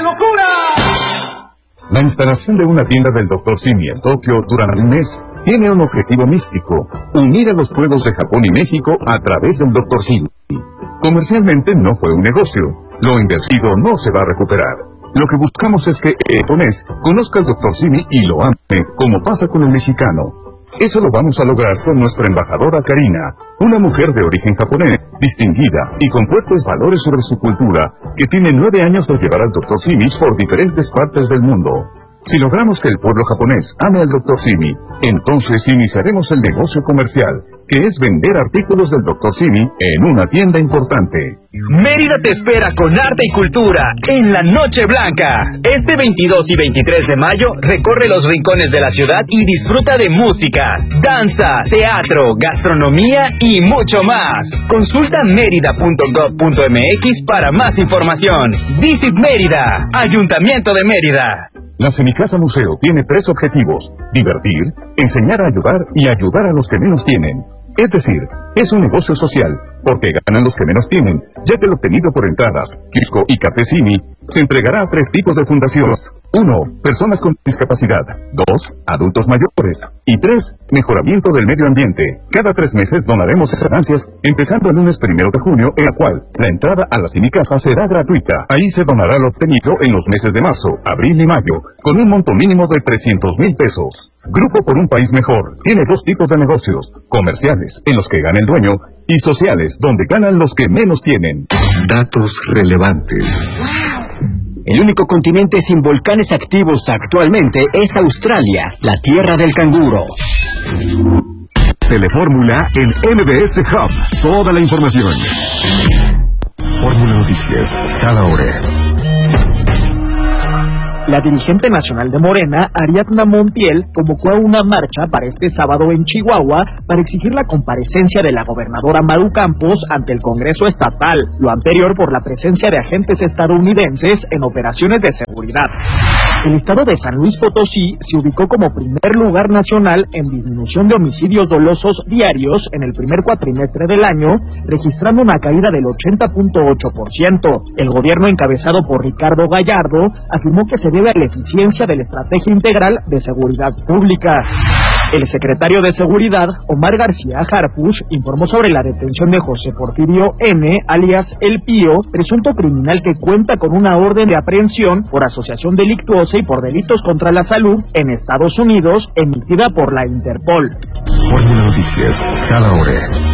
locura! La instalación de una tienda del Dr. Simi en Tokio durante un mes tiene un objetivo místico: unir a los pueblos de Japón y México a través del Dr. Simi. Comercialmente no fue un negocio. Lo invertido no se va a recuperar. Lo que buscamos es que el japonés conozca al Dr. Simi y lo ame, como pasa con el mexicano. Eso lo vamos a lograr con nuestra embajadora Karina, una mujer de origen japonés, distinguida y con fuertes valores sobre su cultura, que tiene 9 años de llevar al Dr. Simi por diferentes partes del mundo. Si logramos que el pueblo japonés ame al Dr. Simi, entonces iniciaremos el negocio comercial, que es vender artículos del Dr. Simi en una tienda importante. Mérida te espera con arte y cultura en la Noche Blanca. Este 22 y 23 de mayo recorre los rincones de la ciudad y disfruta de música, danza, teatro, gastronomía y mucho más. Consulta merida.gov.mx para más información. Visit Mérida, Ayuntamiento de Mérida. La Semicasa Museo tiene 3 objetivos: divertir, enseñar a ayudar y ayudar a los que menos tienen. Es decir, es un negocio social, porque ganan los que menos tienen, ya que lo obtenido por entradas, kiosco y café Simi se entregará a 3 tipos de fundaciones. 1. Personas con discapacidad. 2. Adultos mayores. Y 3. Mejoramiento del medio ambiente. Cada 3 meses donaremos esas ganancias, empezando el lunes 1 de junio, en la cual la entrada a la Semicasa será gratuita. Ahí se donará lo obtenido en los meses de marzo, abril y mayo, con un monto mínimo de 300,000 pesos. Grupo por un País Mejor tiene 2 tipos de negocios: comerciales, en los que gana el dueño, y sociales, donde ganan los que menos tienen. Datos relevantes. El único continente sin volcanes activos actualmente es Australia, la tierra del canguro. Telefórmula en MBS Hub. Toda la información. Fórmula Noticias, cada hora. La dirigente nacional de Morena, Ariadna Montiel, convocó a una marcha para este sábado en Chihuahua para exigir la comparecencia de la gobernadora Maru Campos ante el Congreso Estatal, lo anterior por la presencia de agentes estadounidenses en operaciones de seguridad. El estado de San Luis Potosí se ubicó como primer lugar nacional en disminución de homicidios dolosos diarios en el primer cuatrimestre del año, registrando una caída del 80.8%. El gobierno encabezado por Ricardo Gallardo afirmó que se debe a la eficiencia de la estrategia integral de seguridad pública. El secretario de Seguridad, Omar García Harfuch, informó sobre la detención de José Porfirio N., alias El Pío, presunto criminal que cuenta con una orden de aprehensión por asociación delictuosa y por delitos contra la salud en Estados Unidos, emitida por la Interpol. Fórmula Noticias, cada hora.